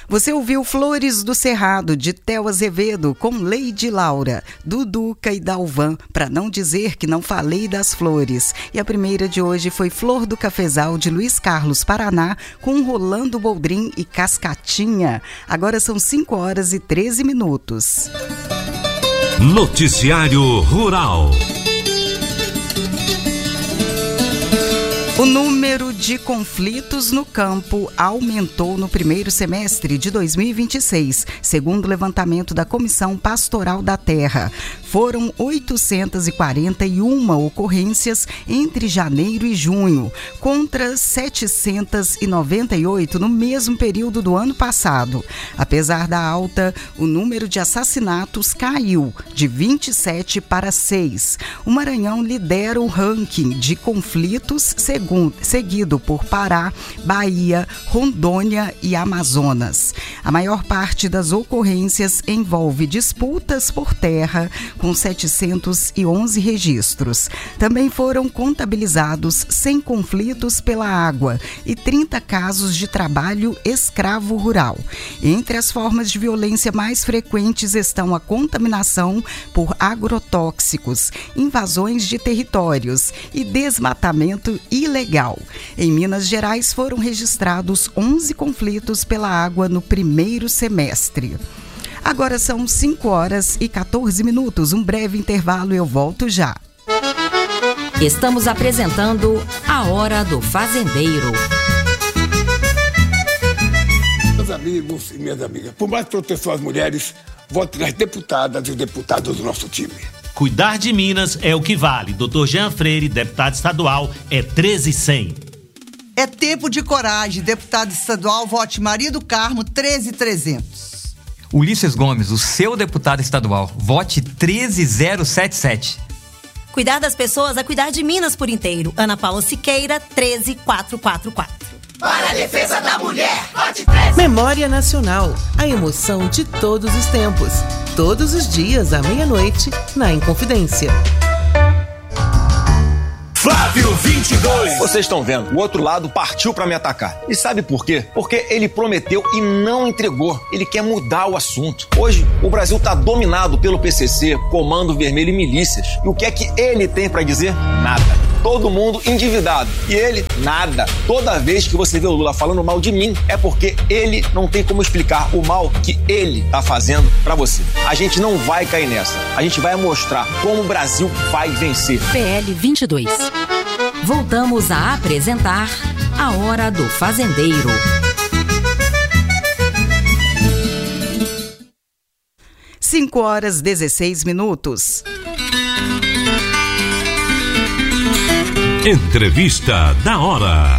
Você ouviu Flores do Cerrado, de Theo Azevedo, com Lady Laura, Duduca e Dalvan, para não dizer que não falei das flores. E a primeira de hoje foi Flor do Cafezal, de Luiz Carlos Paraná, com Rolando Boldrin e Cascatinha. Agora são 5h13. Noticiário Rural. O número de conflitos no campo aumentou no primeiro semestre de 2026, segundo o levantamento da Comissão Pastoral da Terra. Foram 841 ocorrências entre janeiro e junho, contra 798 no mesmo período do ano passado. Apesar da alta, o número de assassinatos caiu de 27 para 6. O Maranhão lidera o ranking de conflitos, seguido por Pará, Bahia, Rondônia e Amazonas. A maior parte das ocorrências envolve disputas por terra, com 711 registros. Também foram contabilizados 100 conflitos pela água e 30 casos de trabalho escravo rural. Entre as formas de violência mais frequentes estão a contaminação por agrotóxicos, invasões de territórios e desmatamento ilegal. Em Minas Gerais foram registrados 11 conflitos pela água no primeiro semestre. Agora são 5h14. Um breve intervalo e eu volto já. Estamos apresentando A Hora do Fazendeiro. Meus amigos e minhas amigas, por mais proteção às mulheres, vote nas deputadas e deputados do nosso time. Cuidar de Minas é o que vale. Dr. Jean Freire, deputado estadual, é 13100. É tempo de coragem. Deputado estadual, vote Maria do Carmo, 13300. Ulisses Gomes, o seu deputado estadual, vote 13077. Cuidar das pessoas é cuidar de Minas por inteiro. Ana Paula Siqueira, 13444. Para a defesa da mulher, vote 13. Memória Nacional, a emoção de todos os tempos. Todos os dias, à meia-noite, na Inconfidência. Flávio 22. Vocês estão vendo, o outro lado partiu pra me atacar. E sabe por quê? Porque ele prometeu e não entregou. Ele quer mudar o assunto. Hoje, o Brasil tá dominado pelo PCC, Comando Vermelho e milícias. E o que é que ele tem pra dizer? Nada. Todo mundo endividado. E ele, nada. Toda vez que você vê o Lula falando mal de mim, é porque ele não tem como explicar o mal que ele tá fazendo pra você. A gente não vai cair nessa. A gente vai mostrar como o Brasil vai vencer. PL 22. Voltamos a apresentar A Hora do Fazendeiro. Cinco horas 16 minutos. Entrevista da hora.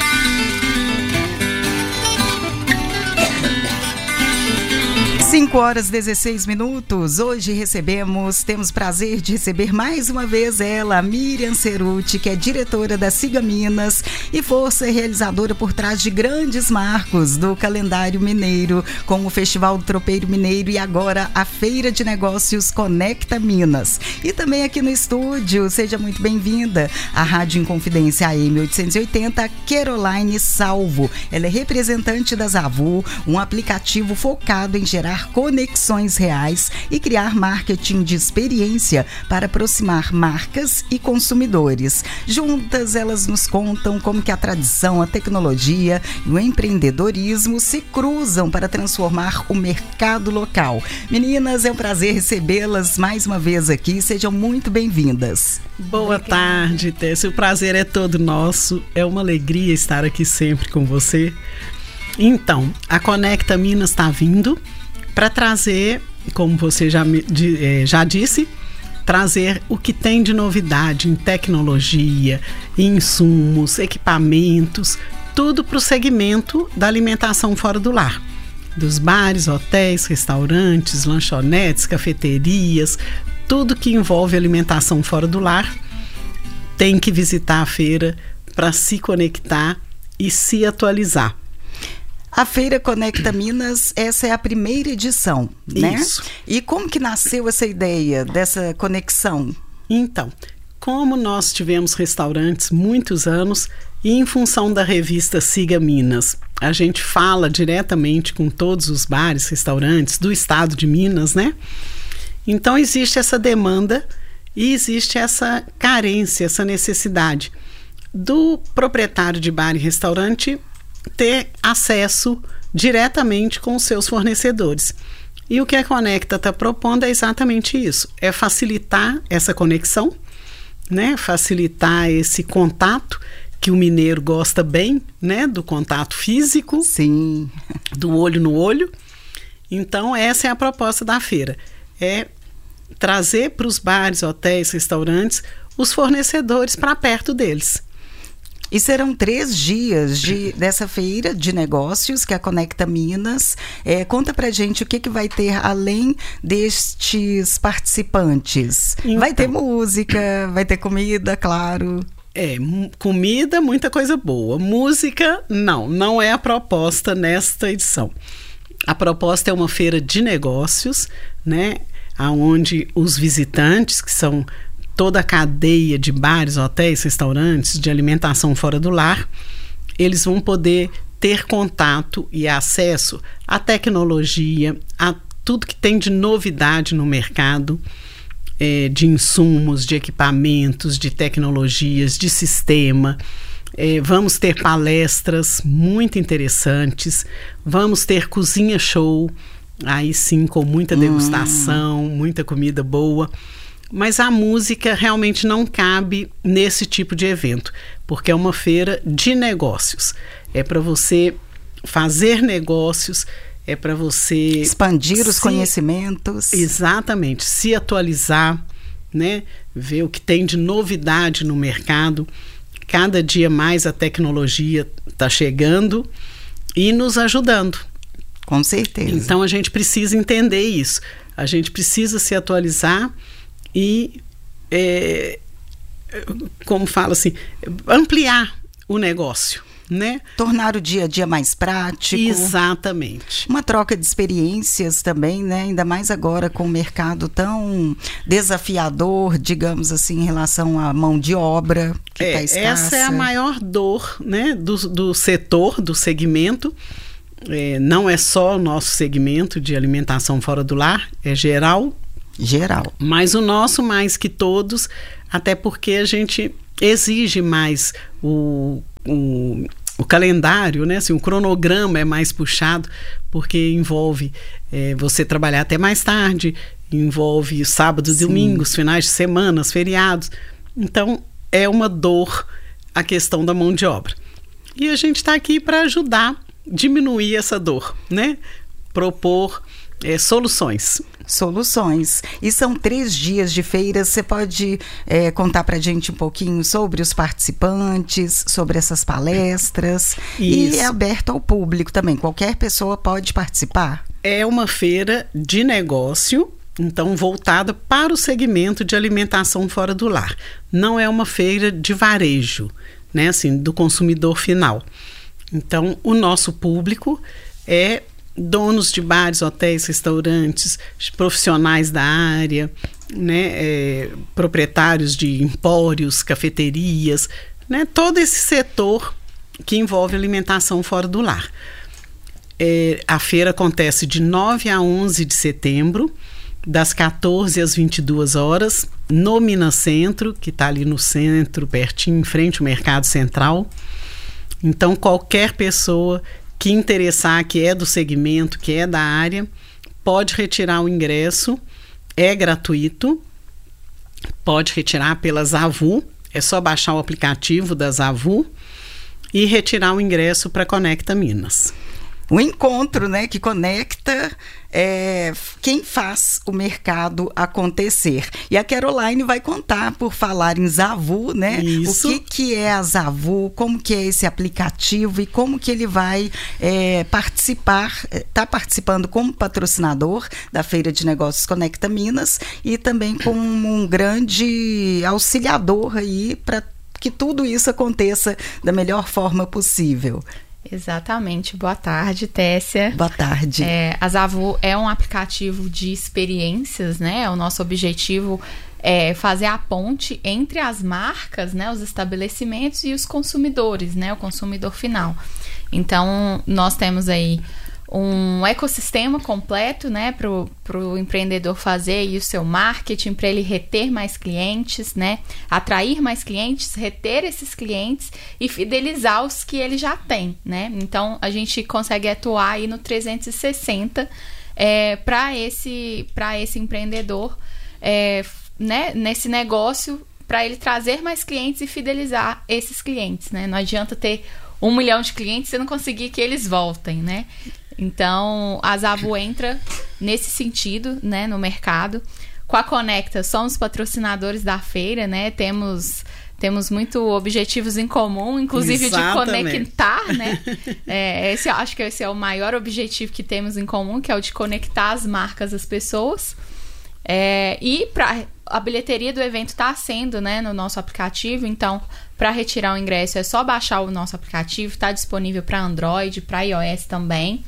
5h16. Hoje temos prazer de receber mais uma vez ela, Miriam Cerutti, que é diretora da Siga Minas e força realizadora por trás de grandes marcos do calendário mineiro, como o Festival do Tropeiro Mineiro e agora a Feira de Negócios Conecta Minas. E também aqui no estúdio, seja muito bem-vinda à Rádio Inconfidência AM 880, Caroline Salvo. Ela é representante da Zavu, um aplicativo focado em gerar conexões reais e criar marketing de experiência para aproximar marcas e consumidores. Juntas, elas nos contam como que a tradição, a tecnologia e o empreendedorismo se cruzam para transformar o mercado local. Meninas, é um prazer recebê-las mais uma vez aqui. Sejam muito bem-vindas. Boa tarde, Tessa. O prazer é todo nosso. É uma alegria estar aqui sempre com você. Então, a Conecta Minas está vindo para trazer, como você já disse, trazer o que tem de novidade em tecnologia, insumos, equipamentos, tudo para o segmento da alimentação fora do lar. Dos bares, hotéis, restaurantes, lanchonetes, cafeterias, tudo que envolve alimentação fora do lar, tem que visitar a feira para se conectar e se atualizar. A Feira Conecta Minas, essa é a primeira edição, né? Isso. E como que nasceu essa ideia dessa conexão? Então, como nós tivemos restaurantes muitos anos, E em função da revista Siga Minas, a gente fala diretamente com todos os bares, restaurantes do estado de Minas, né? Então existe essa demanda e existe essa carência, essa necessidade do proprietário de bar e restaurante ter acesso diretamente com os seus fornecedores. E o que a Conecta está propondo é exatamente isso, é facilitar essa conexão, né? Facilitar esse contato, que o mineiro gosta bem, né? Do contato físico. Sim. Do olho no olho. Então, essa é a proposta da feira. É trazer para os bares, hotéis, restaurantes, os fornecedores para perto deles. E serão 3 dias dessa feira de negócios que a Conecta Minas conta pra gente o que vai ter além destes participantes. Então, vai ter música, vai ter comida, claro. Comida, muita coisa boa. Música, não é a proposta nesta edição. A proposta é uma feira de negócios, né? Onde os visitantes, que são toda a cadeia de bares, hotéis, restaurantes, de alimentação fora do lar, eles vão poder ter contato e acesso à tecnologia, a tudo que tem de novidade no mercado, de insumos, de equipamentos, de tecnologias, de sistema. Vamos ter palestras muito interessantes, vamos ter cozinha show, aí sim com muita degustação, muita comida boa. Mas a música realmente não cabe nesse tipo de evento, porque é uma feira de negócios. É para você fazer negócios, é para você expandir os conhecimentos. Exatamente, se atualizar, né? Ver o que tem de novidade no mercado. Cada dia mais a tecnologia está chegando e nos ajudando. Com certeza. Então a gente precisa entender isso. A gente precisa se atualizar e, como fala assim, ampliar o negócio, né? Tornar o dia a dia mais prático. Exatamente. Uma troca de experiências também, né? Ainda mais agora com o mercado tão desafiador, digamos assim, em relação à mão de obra que está escassa. Essa é a maior dor, né, do setor, do segmento. Não é só o nosso segmento de alimentação fora do lar, é geral. Mas o nosso mais que todos, até porque a gente exige mais o calendário, né? Assim, o cronograma é mais puxado, porque envolve você trabalhar até mais tarde, envolve sábados, domingos, finais de semana, feriados. Então, é uma dor a questão da mão de obra. E a gente está aqui para ajudar a diminuir essa dor, né? Propor soluções. E são 3 dias de feira. Você pode contar pra gente um pouquinho sobre os participantes, sobre essas palestras? Isso. E é aberto ao público também, qualquer pessoa pode participar? É uma feira de negócio, então voltada para o segmento de alimentação fora do lar. Não é uma feira de varejo, né, assim, do consumidor final. Então, o nosso público é donos de bares, hotéis, restaurantes, profissionais da área, né, proprietários de empórios, cafeterias, né, todo esse setor que envolve alimentação fora do lar. A feira acontece de 9 a 11 de setembro, das 14 às 22 horas, no Minas Centro, que está ali no centro, pertinho, em frente ao Mercado Central. Então, qualquer pessoa que interessar, que é do segmento, que é da área, pode retirar o ingresso, é gratuito, pode retirar pela Zavu, é só baixar o aplicativo da Zavu e retirar o ingresso para Conecta Minas. O encontro, né, que conecta quem faz o mercado acontecer. E a Caroline vai contar, por falar em Zavu, né? Isso. O que é a Zavu, como que é esse aplicativo e como que ele vai participar, está participando como patrocinador da Feira de Negócios Conecta Minas e também como um grande auxiliador aí para que tudo isso aconteça da melhor forma possível. Exatamente. Boa tarde, Tessia. Boa tarde. A Zavu é um aplicativo de experiências, né? O nosso objetivo fazer a ponte entre as marcas, né, os estabelecimentos e os consumidores, né, o consumidor final. Então, nós temos aí um ecossistema completo, né, para o empreendedor fazer aí o seu marketing, para ele reter mais clientes, né, atrair mais clientes, reter esses clientes e fidelizar os que ele já tem, né. Então, a gente consegue atuar aí no 360 para esse empreendedor, né, nesse negócio, para ele trazer mais clientes e fidelizar esses clientes, né. Não adianta ter 1 milhão de clientes e não conseguir que eles voltem, né. Então, a Zavu entra nesse sentido, né, no mercado. Com a Conecta, somos patrocinadores da feira, né? Temos muitos objetivos em comum, inclusive Exatamente. De conectar, né? Acho que esse é o maior objetivo que temos em comum, que é o de conectar as marcas às pessoas. E a bilheteria do evento está sendo, né, no nosso aplicativo, então para retirar o ingresso é só baixar o nosso aplicativo, está disponível para Android, para iOS também.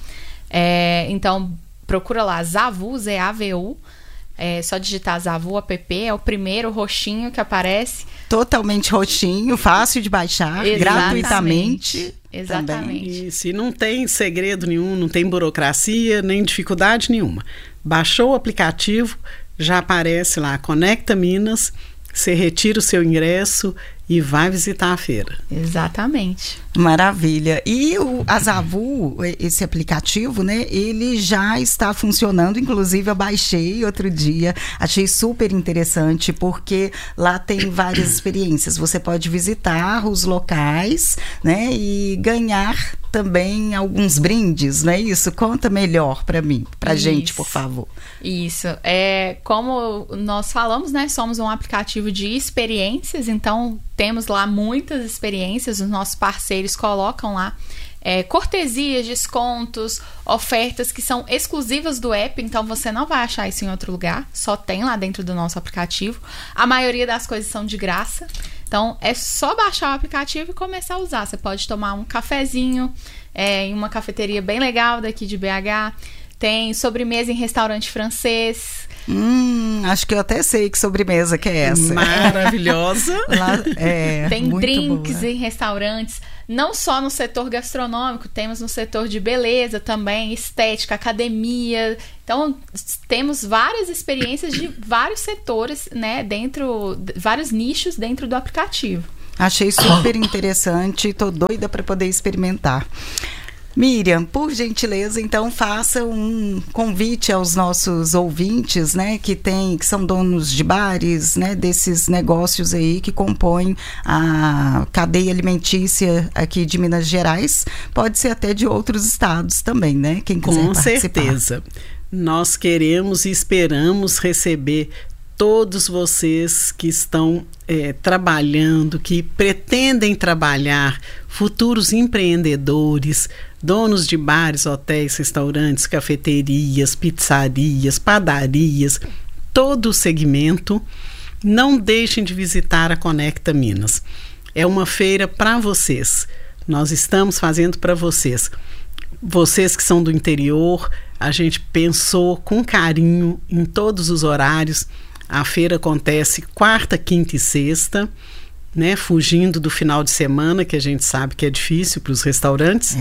Então procura lá Zavu, Z-A-V-U, só digitar Zavu app, é o primeiro roxinho que aparece. Totalmente roxinho, fácil de baixar, gratuitamente. Exatamente. Isso, e não tem segredo nenhum, não tem burocracia, nem dificuldade nenhuma. Baixou o aplicativo, já aparece lá, Conecta Minas, você retira o seu ingresso e vai visitar a feira. Exatamente. Maravilha. E a Zavu, esse aplicativo, né, ele já está funcionando, inclusive eu baixei outro dia, achei super interessante, porque lá tem várias experiências. Você pode visitar os locais, né, e ganhar também alguns brindes, não é isso? Conta melhor para mim, pra gente, por favor. Isso. Como nós falamos, né, somos um aplicativo de experiências, então temos lá muitas experiências, os nossos parceiros colocam lá cortesias, descontos, ofertas que são exclusivas do app, então você não vai achar isso em outro lugar, só tem lá dentro do nosso aplicativo. A maioria das coisas são de graça, então é só baixar o aplicativo e começar a usar. Você pode tomar um cafezinho em uma cafeteria bem legal daqui de BH, tem sobremesa em restaurante francês. Acho que eu até sei que sobremesa que é essa. Maravilhosa. Tem drinks em restaurantes, não só no setor gastronômico, temos no setor de beleza também, estética, academia. Então, temos várias experiências de vários setores, né, vários nichos dentro do aplicativo. Achei super interessante, tô doida para poder experimentar. Miriam, por gentileza, então faça um convite aos nossos ouvintes, né, que são donos de bares, né, desses negócios aí que compõem a cadeia alimentícia aqui de Minas Gerais, pode ser até de outros estados também, né, quem quiser participar. Com certeza. Nós queremos e esperamos receber todos vocês que estão trabalhando, que pretendem trabalhar, futuros empreendedores, donos de bares, hotéis, restaurantes, cafeterias, pizzarias, padarias, todo o segmento. Não deixem de visitar a Conecta Minas. É uma feira para vocês. Nós estamos fazendo para vocês. Vocês que são do interior, a gente pensou com carinho em todos os horários. A feira acontece quarta, quinta e sexta, né? Fugindo do final de semana, que a gente sabe que é difícil para os restaurantes.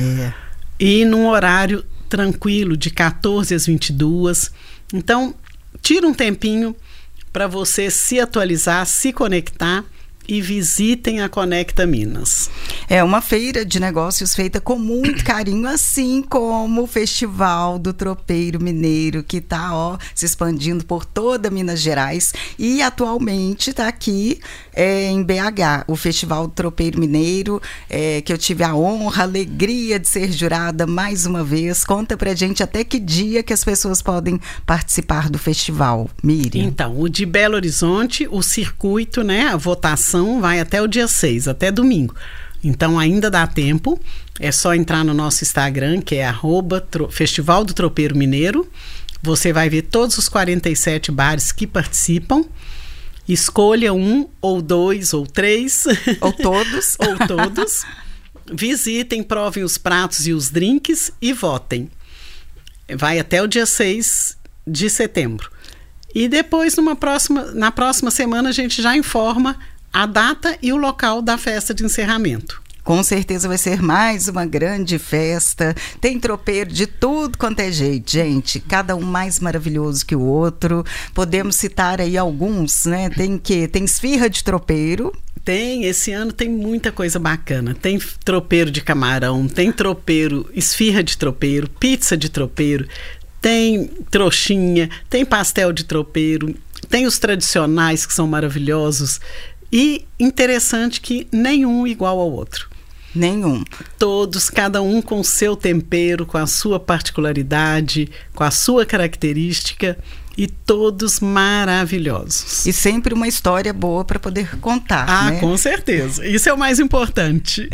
E num horário tranquilo, de 14 às 22. Então, tira um tempinho para você se atualizar, se conectar e visitem a Conecta Minas. É uma feira de negócios feita com muito carinho, assim como o Festival do Tropeiro Mineiro, que está se expandindo por toda Minas Gerais e atualmente está aqui em BH, o Festival do Tropeiro Mineiro, que eu tive a honra, a alegria de ser jurada mais uma vez. Conta pra gente até que dia que as pessoas podem participar do festival, Miriam. Então, o de Belo Horizonte, o circuito, né, a votação vai até o dia 6, até domingo. Então ainda dá tempo, é só entrar no nosso Instagram, que é @Festival do Tropeiro Mineiro. Você vai ver todos os 47 bares que participam. Escolha 1 ou 2 ou 3. Ou todos. Ou todos. Visitem, provem os pratos e os drinks e votem. Vai até o dia 6 de setembro. E depois, na próxima semana, a gente já informa a data e o local da festa de encerramento. Com certeza vai ser mais uma grande festa. Tem tropeiro de tudo quanto é jeito, gente. Cada um mais maravilhoso que o outro. Podemos citar aí alguns, né? Tem esfirra de tropeiro. Esse ano tem muita coisa bacana. Tem tropeiro de camarão, tem tropeiro, esfirra de tropeiro, pizza de tropeiro, tem trouxinha, tem pastel de tropeiro, tem os tradicionais que são maravilhosos. E interessante que nenhum igual ao outro. Nenhum. Todos, cada um com o seu tempero, com a sua particularidade, com a sua característica, e todos maravilhosos. E sempre uma história boa para poder contar, né? Com certeza. Isso é o mais importante.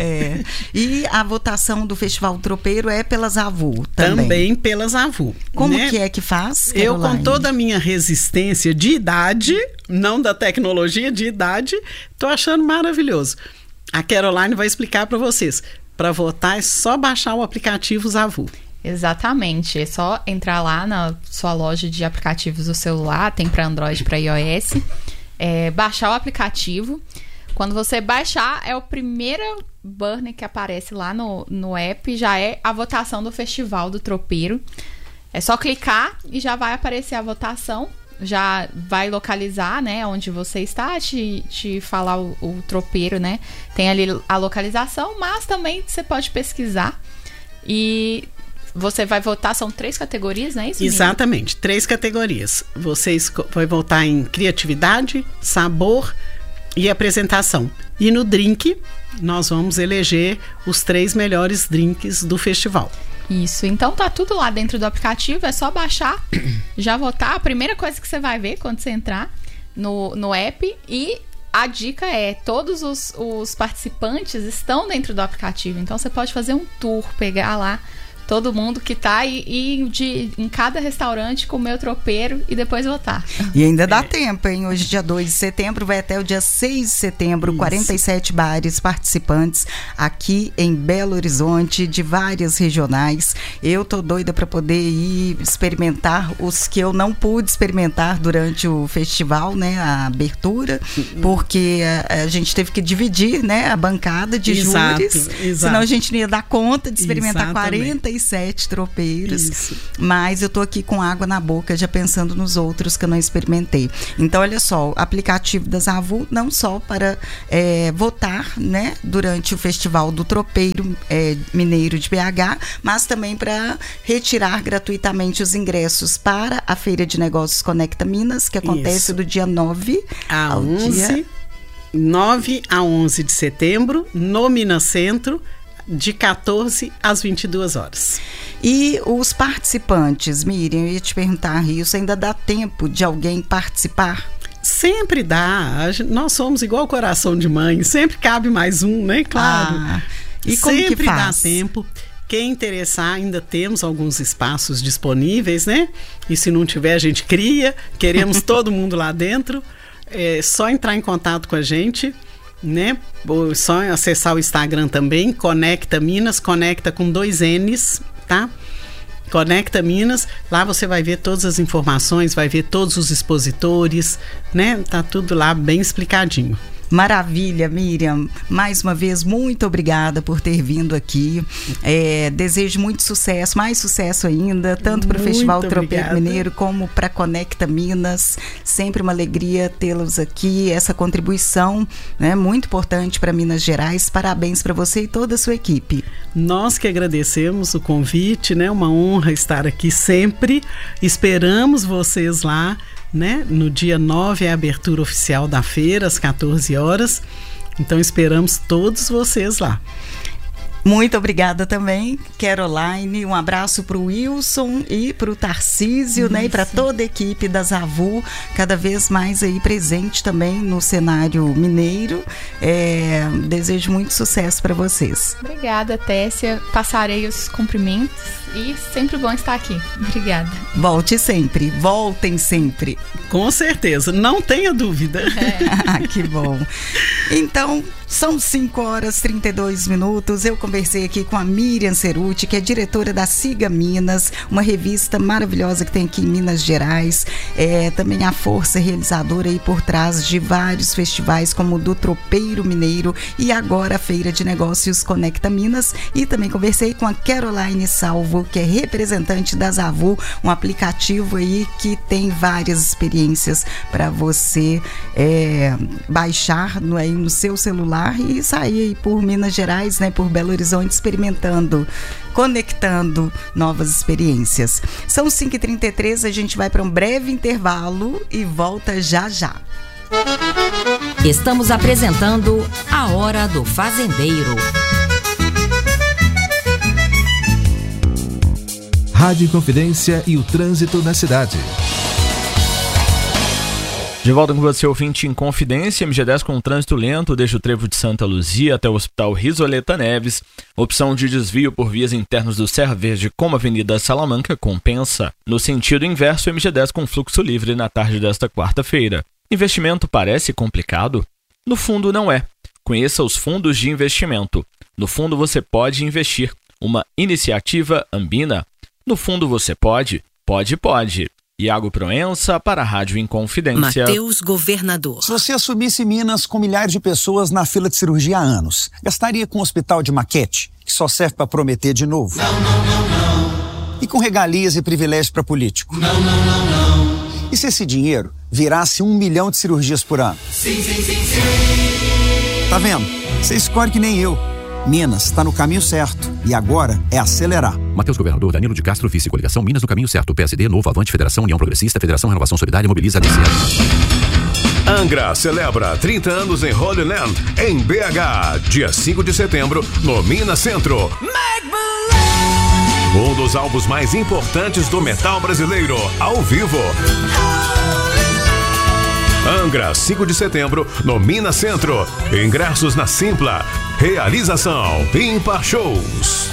E a votação do Festival Tropeiro é pelas AVU também? Também pelas AVU. Como que é que faz, Caroline? Eu, com toda a minha resistência de idade, não da tecnologia, de idade, tô achando maravilhoso. A Caroline vai explicar para vocês. Para votar é só baixar o aplicativo AVU. Exatamente, é só entrar lá na sua loja de aplicativos do celular, tem para Android e para iOS, baixar o aplicativo. Quando você baixar, é o primeiro banner que aparece lá no app, já é a votação do Festival do Tropeiro. É só clicar e já vai aparecer a votação, já vai localizar, né, onde você está, te falar o tropeiro, né? Tem ali a localização, mas também você pode pesquisar e você vai votar, são 3 categorias, não é isso? Exatamente, 3 categorias. Você vai votar em criatividade, sabor e apresentação. E no drink, nós vamos eleger os 3 melhores drinks do festival. Isso, então tá tudo lá dentro do aplicativo, é só baixar, já votar. A primeira coisa que você vai ver quando você entrar no app, e a dica é, todos os participantes estão dentro do aplicativo, então você pode fazer um tour, pegar lá todo mundo que tá em cada restaurante comer o tropeiro e depois votar. E ainda dá tempo, hein? Hoje, dia 2 de setembro, vai até o dia 6 de setembro, isso. 47 bares participantes aqui em Belo Horizonte, de várias regionais. Eu tô doida para poder ir experimentar os que eu não pude experimentar durante o festival, né? A abertura, porque a gente teve que dividir, né? A bancada de júris, senão a gente não ia dar conta de experimentar 47 tropeiros. Isso. Mas eu tô aqui com água na boca, já pensando nos outros que eu não experimentei. Então, olha só, o aplicativo das AVU, não só para votar, né, durante o Festival do Tropeiro Mineiro de BH, mas também para retirar gratuitamente os ingressos para a Feira de Negócios Conecta Minas, que acontece do dia 9 a 11. 9 a 11 de setembro, no Minas Centro, de 14 às 22 horas. E os participantes, Miriam, eu ia te perguntar isso, ainda dá tempo de alguém participar? Sempre dá, nós somos igual coração de mãe, sempre cabe mais um, né? Claro. E como sempre que faz? Dá tempo. Quem interessar, ainda temos alguns espaços disponíveis, né? E se não tiver, a gente cria, queremos todo mundo lá dentro. É só entrar em contato com a gente, né? Só acessar o Instagram também, Conecta Minas, conecta com 2 N's, tá? Conecta Minas, lá você vai ver todas as informações, vai ver todos os expositores, né? Tá tudo lá bem explicadinho. Maravilha, Miriam. Mais uma vez, muito obrigada por ter vindo aqui. Desejo muito sucesso, mais sucesso ainda, tanto para o Festival Tropeiro Mineiro como para Conecta Minas. Sempre uma alegria tê-los aqui, essa contribuição, né, muito importante para Minas Gerais. Parabéns para você e toda a sua equipe. Nós que agradecemos o convite, né? Uma honra estar aqui sempre. Esperamos vocês lá, né? No dia 9 é a abertura oficial da feira, às 14 horas. Então esperamos todos vocês lá. Muito obrigada também, Caroline. Um abraço para o Wilson e para o Tarcísio, né? E para toda a equipe das AVU, cada vez mais aí presente também no cenário mineiro. Desejo muito sucesso para vocês. Obrigada, Tessia. Passarei os cumprimentos e sempre bom estar aqui. Obrigada. Volte sempre, voltem sempre. Com certeza, não tenha dúvida. Que bom. Então, São 5h32. Eu conversei aqui com a Miriam Ceruti, que é diretora da Siga Minas, uma revista maravilhosa que tem aqui em Minas Gerais. Também a força realizadora aí por trás de vários festivais, como o do Tropeiro Mineiro e agora a Feira de Negócios Conecta Minas. E também conversei com a Caroline Salvo, que é representante da Zavu, um aplicativo aí que tem várias experiências para você baixar no seu celular e sair aí por Minas Gerais, né, por Belo Horizonte, experimentando, conectando novas experiências. São 5h33, a gente vai para um breve intervalo e volta já já. Estamos apresentando A Hora do Fazendeiro. Rádio Inconfidência e o trânsito na cidade. De volta com você, ouvinte Inconfidência, MG10 com trânsito lento, desde o trevo de Santa Luzia até o Hospital Risoleta Neves. Opção de desvio por vias internas do Serra Verde, como a Avenida Salamanca, compensa. No sentido inverso, MG10 com fluxo livre na tarde desta quarta-feira. Investimento parece complicado? No fundo, não é. Conheça os fundos de investimento. No fundo, você pode investir. Uma iniciativa Ambina. No fundo, você pode. Pode. Iago Proença para a Rádio Inconfidência. Matheus Governador. Se você assumisse Minas com milhares de pessoas na fila de cirurgia há anos, gastaria com um hospital de maquete, que só serve para prometer de novo? Não. E com regalias e privilégios para político? Não. E se esse dinheiro virasse 1 milhão de cirurgias por ano? Sim. Tá vendo? Você escolhe que nem eu. Minas está no caminho certo e agora é acelerar. Matheus Governador, Danilo de Castro, vice coligação Minas no caminho certo. PSD, Novo, Avante, Federação, União Progressista, Federação Renovação Solidária, Mobiliza, DC. Angra celebra 30 anos em Holy Land, em BH, dia 5 de setembro, no Minas Centro. Um dos álbuns mais importantes do metal brasileiro, ao vivo. Angra, 5 de setembro, no Minas Centro. Ingressos na Simpla. Realização Ímpar Shows.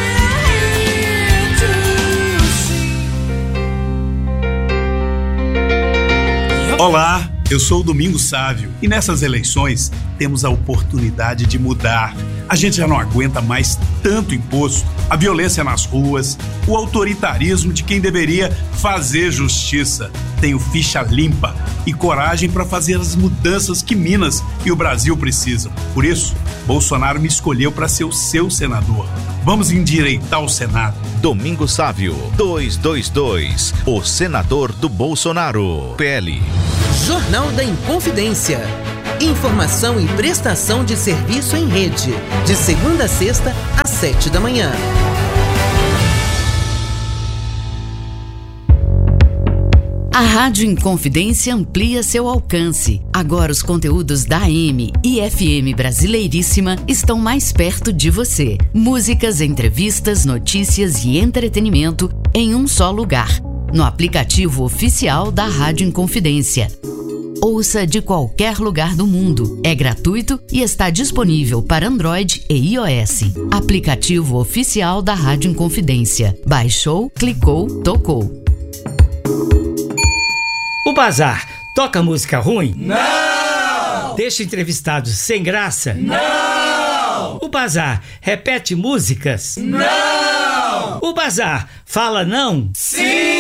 Olá, eu sou o Domingos Sávio e nessas eleições temos a oportunidade de mudar. A gente já não aguenta mais tanto imposto, a violência nas ruas, o autoritarismo de quem deveria fazer justiça. Tenho ficha limpa e coragem para fazer as mudanças que Minas e o Brasil precisam. Por isso, Bolsonaro me escolheu para ser o seu senador. Vamos endireitar o Senado. Domingos Sávio, 222, o senador do Bolsonaro. PL. Jornal da Inconfidência. Informação e prestação de serviço em rede. De segunda a sexta, às 7 da manhã. A Rádio Inconfidência amplia seu alcance. Agora os conteúdos da AM e FM Brasileiríssima estão mais perto de você. Músicas, entrevistas, notícias e entretenimento em um só lugar. No aplicativo oficial da Rádio Inconfidência. Ouça de qualquer lugar do mundo. É gratuito e está disponível para Android e iOS. Aplicativo oficial da Rádio Inconfidência. Baixou, clicou, tocou. O Bazar toca música ruim? Não! Deixa entrevistados sem graça? Não! O Bazar repete músicas? Não! O Bazar fala não? Sim!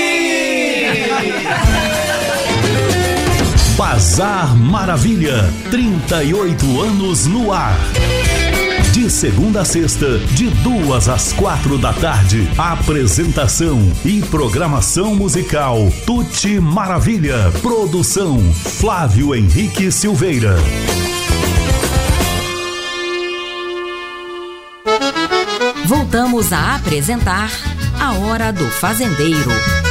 Bazar Maravilha, 38 anos no ar. De segunda a sexta, de 2 às 4 da tarde. Apresentação e programação musical Tuti Maravilha. Produção Flávio Henrique Silveira. Voltamos a apresentar A Hora do Fazendeiro.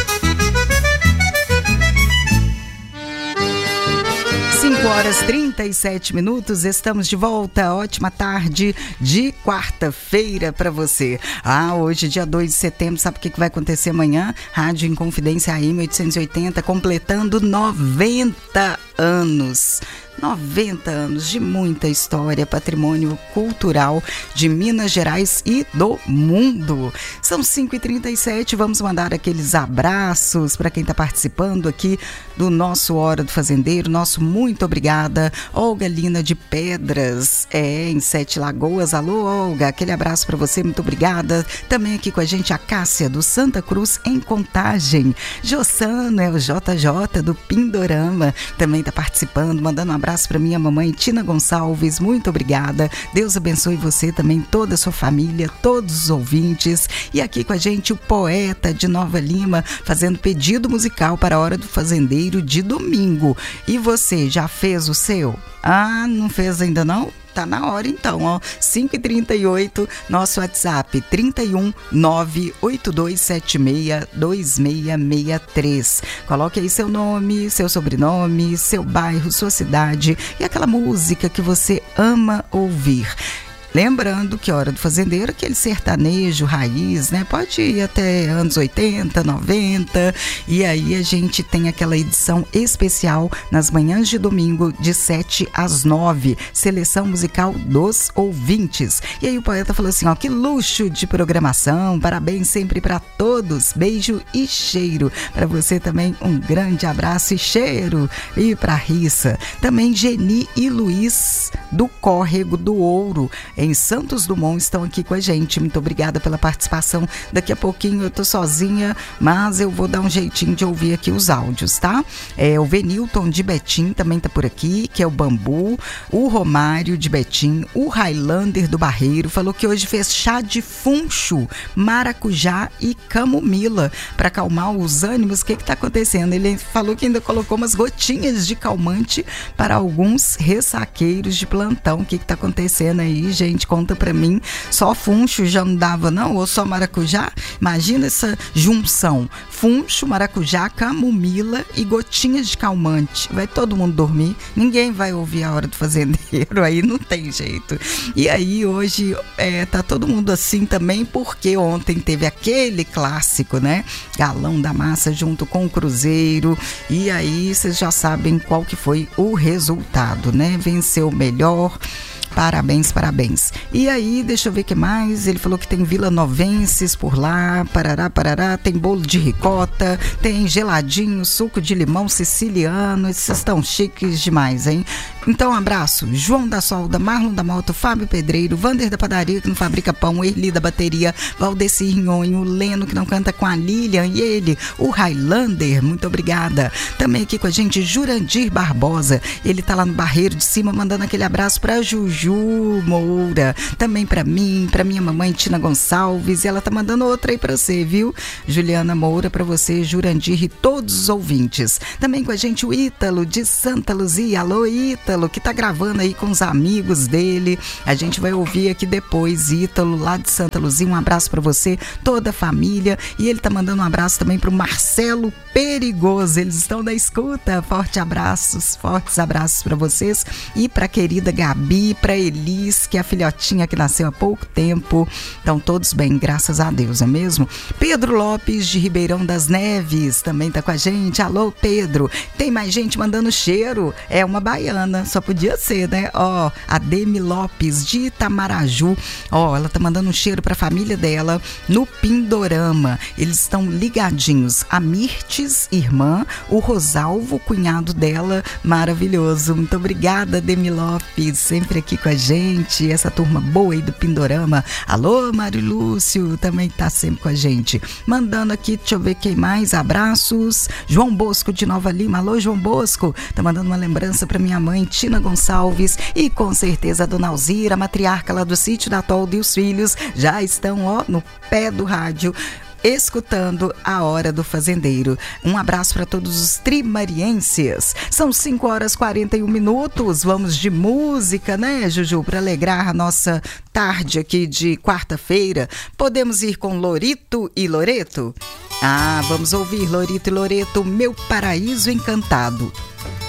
5h37, estamos de volta. Ótima tarde de quarta-feira para você. Hoje, dia 2 de setembro, sabe o que vai acontecer amanhã? Rádio Inconfidência AM 880, completando 90 anos. 90 anos de muita história, patrimônio cultural de Minas Gerais e do mundo. São 5h37, vamos mandar aqueles abraços para quem está participando aqui do nosso Hora do Fazendeiro. Nosso muito obrigada, Olga Lina de Pedras, em Sete Lagoas. Alô, Olga, aquele abraço para você, muito obrigada. Também aqui com a gente a Cássia do Santa Cruz, em Contagem. Jossano é o JJ do Pindorama, também está participando, mandando um abraço para minha mamãe Tina Gonçalves, muito obrigada. Deus abençoe você também, toda a sua família, todos os ouvintes. E aqui com a gente o Poeta de Nova Lima, fazendo pedido musical para a Hora do Fazendeiro de domingo. E você, já fez o seu? Ah, não fez ainda não? Tá na hora então, ó, 5h38, nosso WhatsApp 31 98276 2663. Coloque aí seu nome, seu sobrenome, seu bairro, sua cidade e aquela música que você ama ouvir. Lembrando que Hora do Fazendeiro, aquele sertanejo raiz, né? Pode ir até anos 80, 90. E aí a gente tem aquela edição especial nas manhãs de domingo, de 7 às 9. Seleção musical dos ouvintes. E aí o poeta falou assim, ó, que luxo de programação. Parabéns sempre para todos. Beijo e cheiro. Para você também, um grande abraço e cheiro. E para Rissa. Também Geni e Luiz do Córrego do Ouro, em Santos Dumont, estão aqui com a gente. Muito obrigada pela participação. Daqui a pouquinho eu tô sozinha, mas eu vou dar um jeitinho de ouvir aqui os áudios, tá? O Venilton de Betim também tá por aqui, que é o Bambu. O Romário de Betim, o Highlander do Barreiro, falou que hoje fez chá de funcho, maracujá e camomila para acalmar os ânimos. O que tá acontecendo? Ele falou que ainda colocou umas gotinhas de calmante para alguns ressaqueiros de plantão. O que tá acontecendo aí, gente? Conta pra mim, só funcho já não dava não? Ou só maracujá? Imagina essa junção, funcho, maracujá, camomila e gotinhas de calmante. Vai todo mundo dormir, ninguém vai ouvir a Hora do Fazendeiro, aí não tem jeito. E aí hoje tá todo mundo assim também, porque ontem teve aquele clássico, né? Galão da Massa junto com o Cruzeiro, e aí vocês já sabem qual que foi o resultado, né? Venceu o melhor. Parabéns, parabéns. E aí, deixa eu ver o que mais. Ele falou que tem Vila Novenses por lá, parará, parará, tem bolo de ricota, tem geladinho, suco de limão siciliano. Esses estão chiques demais, hein? Então, um abraço. João da Solda, Marlon da Moto, Fábio Pedreiro, Vander da Padaria, que não fabrica pão, Erli da Bateria, Valdeci Rinhonho, o Leno, que não canta com a Lilian, e ele, o Highlander, muito obrigada. Também aqui com a gente, Jurandir Barbosa. Ele tá lá no Barreiro de Cima, mandando aquele abraço pra Juju Moura, também pra mim, pra minha mamãe Tina Gonçalves, e ela tá mandando outra aí pra você, viu? Juliana Moura, pra você, Jurandir e todos os ouvintes. Também com a gente o Ítalo de Santa Luzia. Alô, Ítalo, que tá gravando aí com os amigos dele. A gente vai ouvir aqui depois, Ítalo, lá de Santa Luzia. Um abraço pra você, toda a família. E ele tá mandando um abraço também pro Marcelo Perigoso. Eles estão na escuta. Fortes abraços pra vocês. E pra querida Gabi, pra Elis, que é a filhotinha que nasceu há pouco tempo. Então, todos bem, graças a Deus, é mesmo? Pedro Lopes, de Ribeirão das Neves, também tá com a gente. Alô, Pedro. Tem mais gente mandando cheiro. É uma baiana, só podia ser, né? Ó, a Demi Lopes, de Itamaraju. Ó, ela tá mandando um cheiro pra família dela no Pindorama. Eles estão ligadinhos. A Mirtes, irmã, o Rosalvo, cunhado dela, maravilhoso. Muito obrigada, Demi Lopes, sempre aqui com a gente, essa turma boa aí do Pindorama. Alô, Mário Lúcio, também tá sempre com a gente. Mandando aqui, deixa eu ver quem mais, abraços. João Bosco de Nova Lima. Alô, João Bosco, tá mandando uma lembrança pra minha mãe, Tina Gonçalves, e com certeza a dona Alzira, a matriarca lá do sítio da Tolda, e os filhos já estão, ó, no pé do rádio, escutando a Hora do Fazendeiro. Um abraço para todos os trimarienses. São 5h41. Vamos de música, né, Juju? Para alegrar a nossa tarde aqui de quarta-feira. Podemos ir com Lorito e Loreto? Ah, vamos ouvir Lorito e Loreto, Meu Paraíso Encantado.